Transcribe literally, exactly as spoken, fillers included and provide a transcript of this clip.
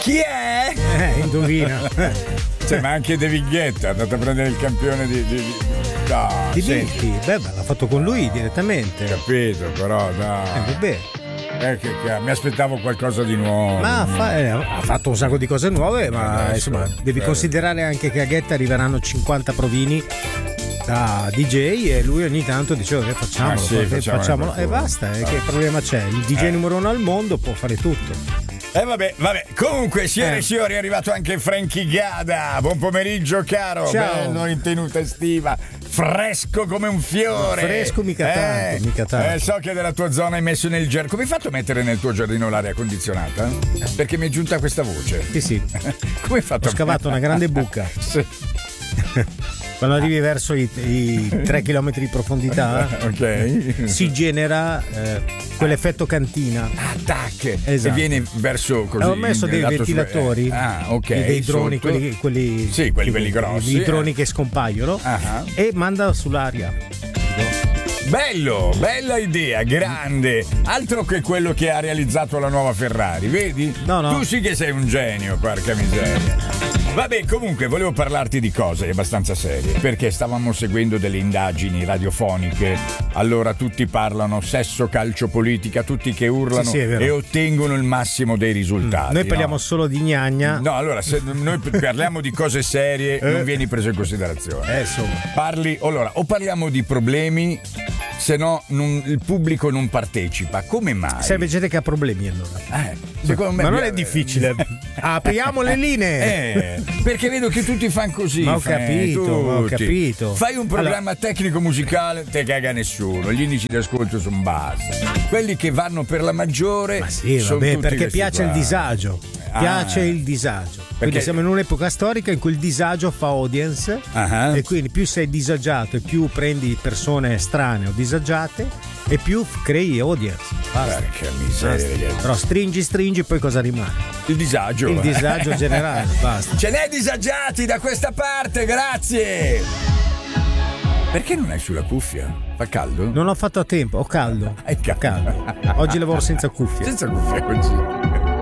Chi è? Eh, indovina. Cioè, ma anche De Vighetto è andato a prendere il campione di... di, di... No, Di senti. Vinti? Beh, beh, l'ha fatto con lui direttamente. Capito, però dai. Eh, vabbè. Eh, che, che, mi aspettavo qualcosa di nuovo. Ma fa- eh, ha fatto un sacco di cose nuove, ma Adesso, insomma, devi eh. considerare anche che a Ghetta arriveranno cinquanta provini da D J e lui ogni tanto diceva che facciamolo, Ah, sì, fa- facciamolo facciamolo e qualcuno. basta, eh, che problema c'è? Il D J Eh. numero uno al mondo può fare tutto. Eh vabbè, vabbè. Comunque, signore Eh. e signori, è arrivato anche Frankie Gada. Buon pomeriggio, caro. Ciao. Bello in tenuta estiva. Fresco come un fiore. Fresco mica tanto, mica tanto. Eh, so che della tua zona hai messo nel giardino. Come hai fatto a mettere nel tuo giardino l'aria condizionata? Perché mi è giunta questa voce. Sì, sì. Come hai fatto? Ho scavato una grande buca. Sì. Quando arrivi verso i, i tre chilometri di profondità Ok. si genera eh, quell'effetto cantina. Ah, tac. Esatto. E viene verso così. Ho messo dei lato su- ventilatori, eh, Ah, ok. dei, dei droni, sotto. quelli, quelli, Sì, quelli belli grossi, i droni eh. che scompaiono Ah. e manda sull'aria. Bello, bella idea, grande. Altro che quello che ha realizzato la nuova Ferrari, vedi? No, no. Tu sì che sei un genio, porca miseria. Vabbè, comunque volevo parlarti di cose abbastanza serie, perché stavamo seguendo delle indagini radiofoniche. Allora tutti parlano sesso, calcio, politica, tutti che urlano Sì, sì, è vero. e ottengono il massimo dei risultati. Noi parliamo no? solo di gnagna. No, allora, se noi parliamo di cose serie, non vieni preso in considerazione. Eh, insomma. Parli, allora, o parliamo di problemi, se no non- il pubblico non partecipa. Come mai? Serve gente che ha problemi allora. Eh, secondo me Ma non è difficile. Apriamo le linee. Eh, perché vedo che tutti fanno così. Ma ho fai, capito, ma ho tutti. capito. Fai un programma tecnico musicale, te caga nessuno. Gli indici di ascolto sono bassi. Quelli che vanno per la maggiore. Ma sì, sono vabbè, tutti perché questi piace qua. il disagio. Ah. Piace il disagio. Quindi Perché- siamo in un'epoca storica in cui il disagio fa audience. Ah. E quindi più sei disagiato e più prendi persone strane o disagiate e più f- crei audience. Basta. Porca miseria, Basta. ragazzi. Però stringi, stringi, poi cosa rimane? Il disagio. Il disagio generale, basta. Ce n'è disagiati da questa parte, grazie. Perché non hai sulla cuffia? Fa caldo? Non l'ho fatto a tempo, ho caldo. Hai caldo. Caldo. Oggi lavoro senza cuffie. Senza cuffia così.